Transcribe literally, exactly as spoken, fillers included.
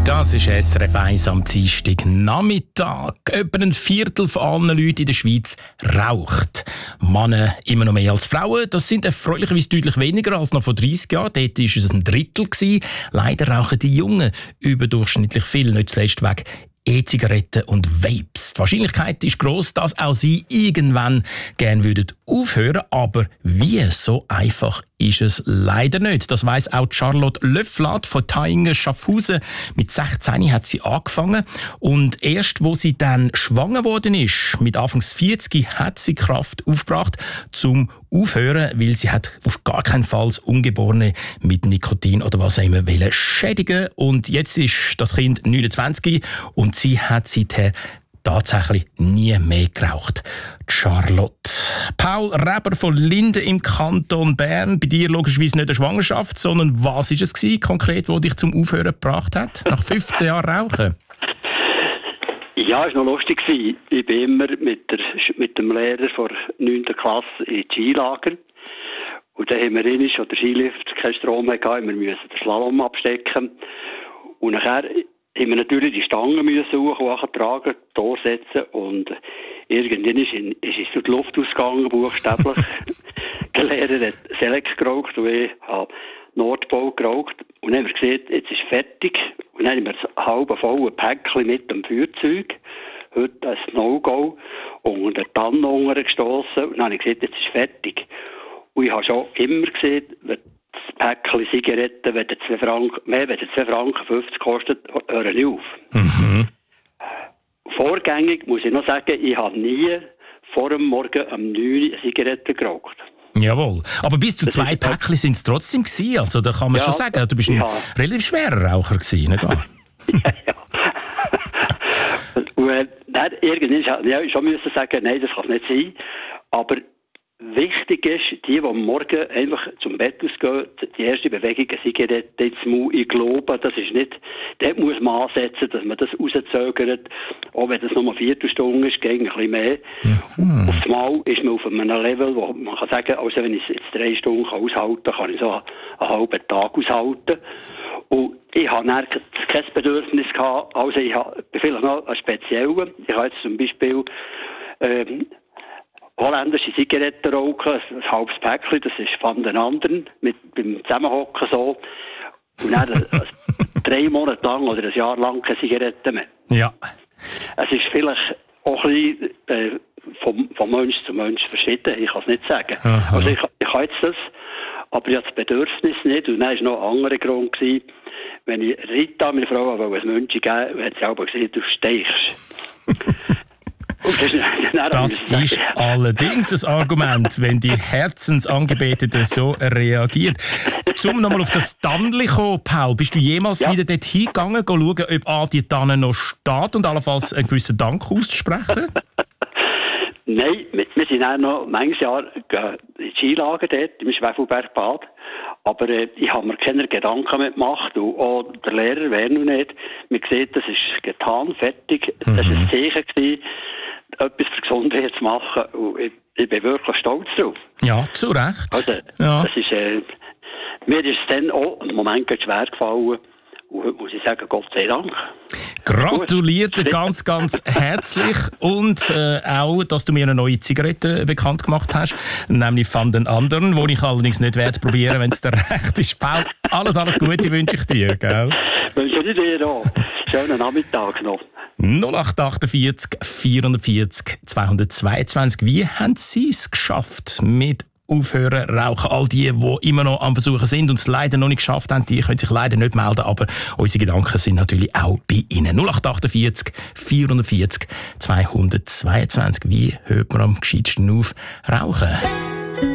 Das ist S R F eins am Dienstag Nachmittag. Etwa ein Viertel von allen Leuten in der Schweiz raucht. Männer immer noch mehr als Frauen. Das sind erfreulicherweise deutlich weniger als noch vor dreissig Jahren. Dort war es ein Drittel. Leider rauchen die Jungen überdurchschnittlich viel, nicht zuletzt wegen E-Zigaretten und Vapes. Die Wahrscheinlichkeit ist gross, dass auch sie irgendwann gerne würden aufhören. Aber wie so einfach ist es leider nicht. Das weiss auch Charlotte Löfflat von Thaingen-Schaffhausen. Mit sechzehn hat sie angefangen. Und erst, wo sie dann schwanger geworden ist, mit Anfangs vierzig, hat sie Kraft aufgebracht, zum aufhören, weil sie hat auf gar keinen Fall das Ungeborene mit Nikotin oder was auch immer wollen schädigen. Und jetzt ist das Kind neunundzwanzig und sie hat seither tatsächlich nie mehr geraucht. Charlotte. Paul Reber von Linden im Kanton Bern. Bei dir logischerweise nicht eine Schwangerschaft, sondern was war es gewesen, konkret, was dich zum Aufhören gebracht hat? Nach fünfzehn Jahren Rauchen? Ja, es war noch lustig. Ich bin immer mit, der, mit dem Lehrer von neunten Klasse in Skilager. Und dann haben wir einmal, als der Skilift keinen Strom mehr gehabt, wir mussten den Slalom abstecken. Und nachher haben wir natürlich die Stangen müssen suchen, tragen, Tor setzen. Und irgendwann ist, in, ist es durch die Luft ausgegangen, buchstäblich. Der Lehrer hat Select geraucht und ich habe Nordpol geraucht. Und dann haben wir gesehen, jetzt ist fertig. Und dann haben wir ein halb volles Päckchen mit dem Feuerzeug. Heute ein No-Go. Und unter die Tannen gestossen. Und dann habe ich gesagt, jetzt ist fertig. Und ich habe schon immer gesehen, wenn das Päckchen Zigaretten, wenn der zwei Franken, mehr, wenn der zwei Franken fünfzig kostet, hören nicht auf. Mhm. Vorgängig muss ich noch sagen, ich habe nie vor dem Morgen um neun Uhr Zigaretten geraucht. Jawohl. Aber bis zu das zwei Päckchen sind es trotzdem gewesen. Also da kann man ja schon sagen, du bist ein ja. relativ schwerer Raucher gewesen, nicht wahr? ja, ja. Und äh, dann, irgendwann ja, ich schon müssen sagen, nein, das kann nicht sein. Aber wichtig ist, die, die am Morgen einfach zum Bett ausgehen, die erste Bewegung, eine Zigarette ins Maul, ich glaube, das ist nicht, dort muss man ansetzen, dass man das rauszögert, auch wenn das nur eine Viertelstunde ist, gegen ein bisschen mehr. Mhm. Auf einmal ist man auf einem Level, wo man kann sagen, also wenn ich es jetzt drei Stunden aushalten kann, kann ich so einen halben Tag aushalten. Und ich habe dann kein Bedürfnis gehabt, also ich habe vielleicht noch einen speziellen, ich habe jetzt zum Beispiel, ähm, holländische Zigaretten rauchen, ein halbes Päckchen, das ist von den anderen, mit, beim Zusammenhocken so. Und dann äh, drei Monate lang oder ein Jahr lang keine Zigaretten mehr. Ja. Es ist vielleicht auch ein bisschen äh, vom, vom Mensch zu Mensch verschieden, ich kann es nicht sagen. Aha. Also ich, ich habe jetzt das, aber ich habe das Bedürfnis nicht. Und dann war noch ein anderer Grund gewesen, wenn ich Rita, meine Frau, ein Mönch geben, hat sie auch gesagt, du steichst. Das ist allerdings ein Argument, wenn die Herzensangebetete so reagiert. Zum nochmal auf das Tannli kommen, Paul, bist du jemals ja. wieder dort hingegangen, schauen, ob A, die Tanne noch steht und allenfalls einen gewissen Dank auszusprechen? Nein, wir, wir sind auch noch manches Jahr in Skilager dort, im Schwefelbergbad. Aber äh, ich habe mir keine Gedanken mehr gemacht. Und auch der Lehrer wäre noch nicht. Man sieht, das ist getan, fertig. Mhm. Das war ein Zeichen gewesen, etwas für Gesundheit zu machen. Und ich, ich bin wirklich stolz drauf. Ja, zu Recht. Also, ja. das ist, äh, mir ist es dann auch im Moment schwer gefallen. Und heute muss ich sagen, Gott sei Dank. Gratuliert dir ganz, ganz herzlich. Und äh, auch, dass du mir eine neue Zigarette bekannt gemacht hast, nämlich von den anderen, die ich allerdings nicht werde probieren, wenn es dir recht ist. Paul, alles, alles Gute wünsche ich dir, gell? Wünsche ich dir auch. Schönen Nachmittag noch. null acht achtundvierzig vierundvierzig zweihundertzweiundzwanzig. Wie haben Sie es geschafft mit Aufhören, Rauchen? All die, die immer noch am Versuchen sind und es leider noch nicht geschafft haben, die können sich leider nicht melden, aber unsere Gedanken sind natürlich auch bei Ihnen. null acht achtundvierzig vierundvierzig zweihundertzweiundzwanzig. Wie hört man am gescheitsten auf? Rauchen.